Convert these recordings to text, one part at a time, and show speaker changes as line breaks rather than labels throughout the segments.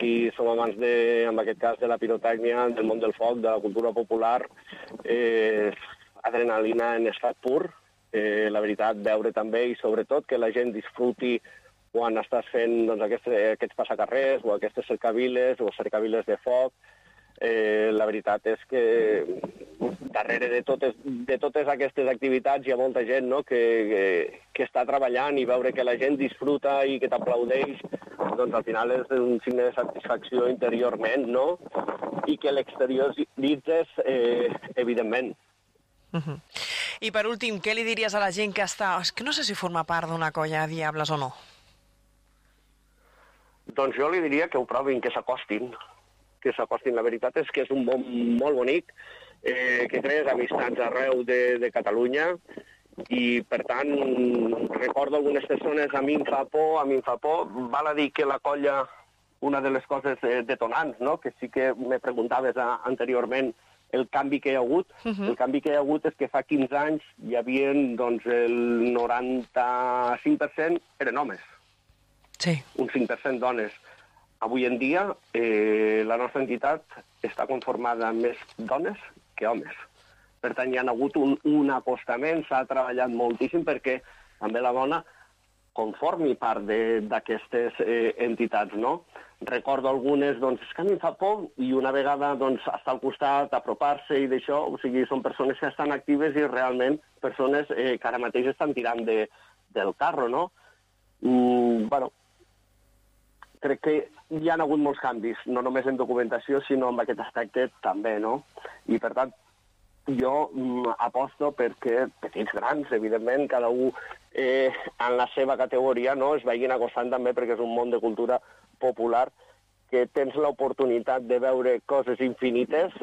i som amants, en aquest cas, de la pirotècnia, del món del foc, de la cultura popular, adrenalina en estat pur, la veritat, veure també i sobretot que la gent disfruti quan estàs fent doncs, aquests passacarrers o aquestes cercaviles o cercaviles de foc. La veritat és que darrere de totes aquestes activitats hi ha molta gent, no?, que està treballant, i veure que la gent disfruta i que t'aplaudeix, doncs al final és un signe de satisfacció interiorment, no?, i que l'exterioritzes, evidentment.
I per últim, què li diries a la gent que està... És que no sé si forma part d'una colla de diables o no.
Doncs jo li diria que ho provin, que s'acostin. La veritat és que és un món molt bonic, que crees amistats arreu de Catalunya, i per tant recordo algunes persones, a mi em fa por, val a dir que la colla, una de les coses detonants, no?, que sí que me preguntaves anteriorment, el canvi que hi ha hagut. El canvi que hi ha hagut és que fa 15 anys hi havia, doncs, el 95% eren homes.
Sí.
Un 5% dones. Avui en dia, la nostra entitat està conformada amb més dones que homes. Per tant, hi ha hagut un acostament, s'ha treballat moltíssim perquè també la dona conformi part d'aquestes entitats, no? Recordo algunes, doncs, és que a mi em fa por, i una vegada, doncs, estar al costat, apropar-se i d'això, o sigui, són persones que estan actives i realment persones que ara mateix estan tirant del carro, no? Bueno, crec que hi ha hagut molts canvis, no només en documentació, sinó en aquest aspecte també, no? I, per tant, jo aposto perquè petits, grans, evidentment, cada un en la seva categoria, no, es vagin acostant també, perquè és un món de cultura popular que tens l'oportunitat de veure coses infinites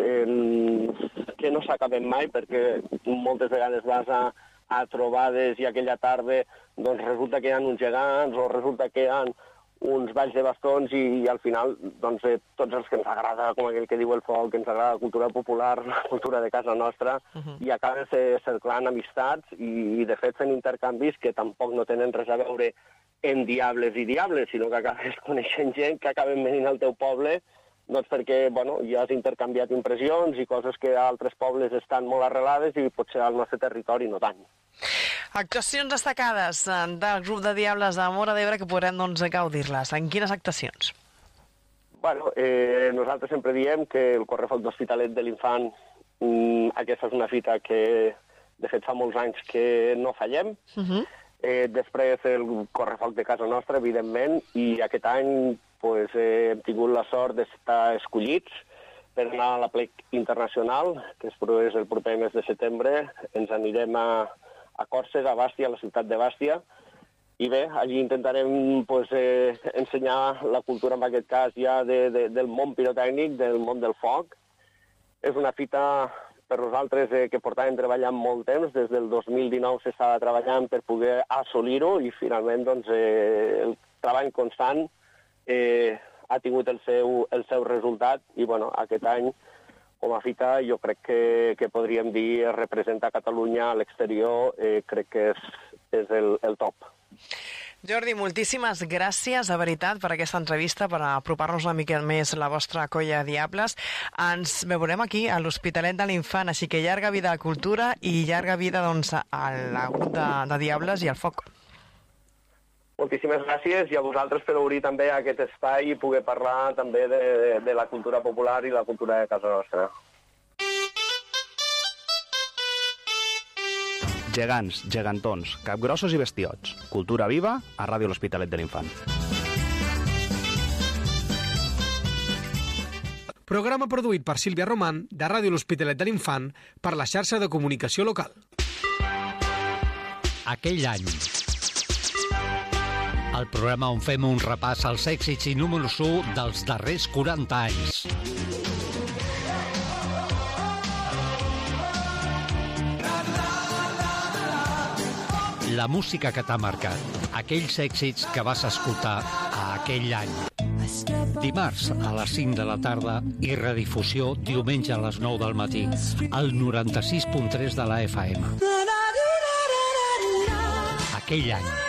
que no s'acaben mai, perquè moltes vegades vas a trobades i aquella tarda doncs resulta que hi ha uns gegants o resulta que hi ha uns balls de bastons i al final doncs, tots els que ens agrada, com aquell que diu el foc, que ens agrada la cultura popular, la cultura de casa nostra, i acabes cerclant amistats i de fet fent intercanvis que tampoc no tenen res a veure en diables i diables, sinó que acabes coneixent gent que acaben venint al teu poble doncs perquè bueno, ja has intercanviat impressions i coses que a altres pobles estan molt arrelades i potser al nostre territori no tant.
Actuacions destacades del grup de Diables de Móra d'Ebre que podrem doncs, gaudir-les. En quines actuacions?
Bueno, nosaltres sempre diem que el Correfoc d'Hospitalet de l'Infant, aquesta és una fita que de fet fa molts anys que no fallem. Després el Correfoc de casa nostra, evidentment, i aquest any pues, hem tingut la sort d'estar escollits per anar a la Plec Internacional, que és el proper mes de setembre. Ens anirem a Còrsega, a Bàstia, a la ciutat de Bàstia, i bé, allí intentarem pues, ensenyar la cultura, en aquest cas, ja del món pirotècnic, del món del foc. És una fita per nosaltres que portàvem treballant molt temps, des del 2019 s'estava treballant per poder assolir-ho i finalment doncs, el treball constant ha tingut el seu resultat i bueno, aquest any com a fita jo crec que podríem dir representar Catalunya a l'exterior, crec que és el top.
Jordi, moltíssimes gràcies, de veritat, per aquesta entrevista, per apropar-nos una mica més la vostra colla de Diables. Ens veurem aquí, a l'Hospitalet de l'Infant, així que llarga vida a Cultura i llarga vida doncs, al grup de Diables i al foc.
Moltíssimes gràcies i a vosaltres per obrir també aquest espai i poder parlar també de la cultura popular i la cultura de casa nostra.
Gegants, gegantons, capgrossos i bestiots. Cultura viva a Ràdio L'Hospitalet de l'Infant.
Programa produït per Sílvia Román, de Ràdio L'Hospitalet de l'Infant, per la xarxa de comunicació local.
Aquell any. El programa on fem un repàs als èxits i números 1 dels darrers 40 anys. La música que t'ha marcat, aquells èxits que vas escoltar a aquell any. Dimarts a les 5 de la tarda i redifusió diumenge a les 9 del matí, al 96.3 de la FM. Aquell any.